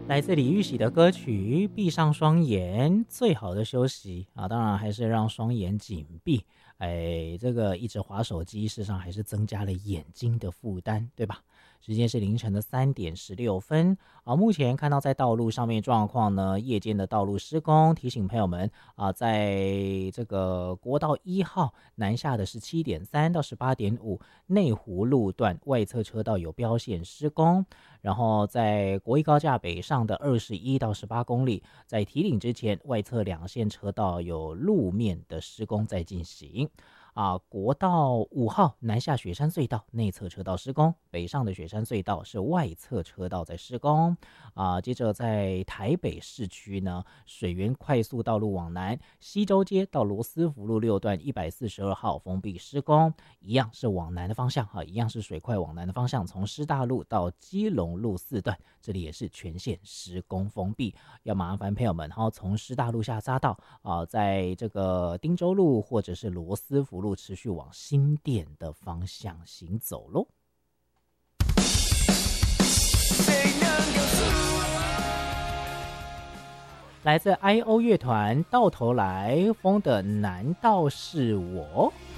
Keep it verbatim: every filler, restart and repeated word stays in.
来自李玉玺的歌曲《闭上双眼》，最好的休息啊，当然还是让双眼紧闭。哎，这个一直滑手机，事实上还是增加了眼睛的负担，对吧？时间是凌晨的三点十六分啊。目前看到在道路上面状况呢，夜间的道路施工，提醒朋友们啊，在这个国道一号南下的十七点三到十八点五内湖路段外侧车道有标线施工，然后在国一高架北上的二十一到十八公里，在提领之前外侧两线车道有路面的施工在进行。啊，国道五号南下雪山隧道内侧车道施工，北上的雪山隧道是外侧车道在施工。啊，接着在台北市区呢，水源快速道路往南，西周街到罗斯福路六段一百四十二号封闭施工，一样是往南的方向哈，一样是水快往南的方向，从师大路到基隆路四段，这里也是全线施工封闭，要麻烦朋友们哈，从师大路下匝道啊，在这个汀州路或者是罗斯福路持续往新店的方向行走咯。来自 I O 乐团到头来风的难道是我。